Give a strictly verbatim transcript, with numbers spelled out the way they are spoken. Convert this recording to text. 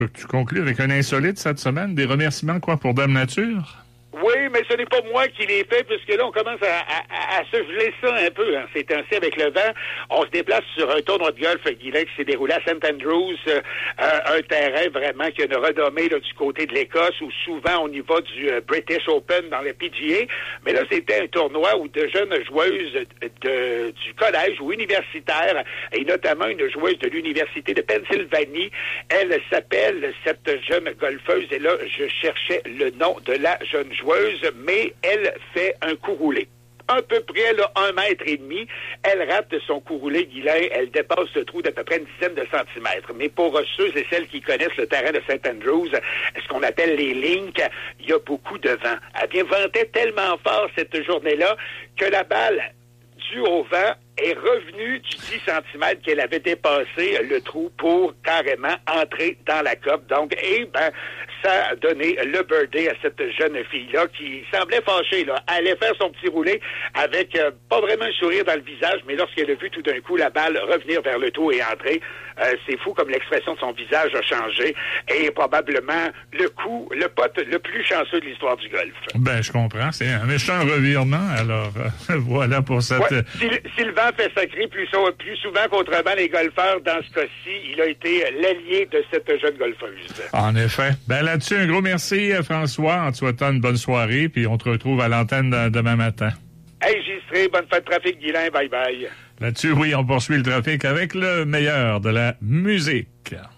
Tu conclus avec un insolite cette semaine, des remerciements quoi pour Dame Nature? Oui, mais ce n'est pas moi qui l'ai fait, puisque là, on commence à, à, à se geler ça un peu, hein, ces temps-ci avec le vent. On se déplace sur un tournoi de golf, Guylain, qui s'est déroulé à Saint Andrews, euh, un terrain vraiment qui a une renommée là, du côté de l'Écosse, où souvent on y va du euh, British Open dans le P G A. Mais là, c'était un tournoi où de jeunes joueuses de, du collège ou universitaire, et notamment une joueuse de l'Université de Pennsylvanie, elle s'appelle, cette jeune golfeuse, et là, je cherchais le nom de la jeune joueuse, mais elle fait un coup roulé. À peu près là, un mètre et demi. Elle rate son coup roulé, Guylain. Elle dépasse le trou d'à peu près une dizaine de centimètres. Mais pour ceux et celles qui connaissent le terrain de Saint Andrews, ce qu'on appelle les links, il y a beaucoup de vent. Elle bien ventait tellement fort cette journée-là que la balle, due au vent, est revenue du dix centimètres qu'elle avait dépassé le trou pour carrément entrer dans la cope. Donc, eh ben, ça a donné le birdie à cette jeune fille-là qui semblait fâchée, là. Elle allait faire son petit roulé avec euh, pas vraiment un sourire dans le visage, mais lorsqu'elle a vu tout d'un coup la balle revenir vers le trou et entrer, euh, c'est fou comme l'expression de son visage a changé et probablement le coup, le pote le plus chanceux de l'histoire du golf. Ben, je comprends. C'est un méchant revirement. Alors, euh, voilà pour cette... Ouais, si, si le vent fait sacrer plus, plus souvent qu'autrement les golfeurs, dans ce cas-ci, il a été l'allié de cette jeune golfeuse. En effet. Ben là-dessus, un gros merci, François, en te souhaitant une bonne soirée, puis on te retrouve à l'antenne de, demain matin. Hey, j'y serai. Bonne fête de trafic, Guylain. Bye-bye. Là-dessus, oui, on poursuit le trafic avec le meilleur de la musique.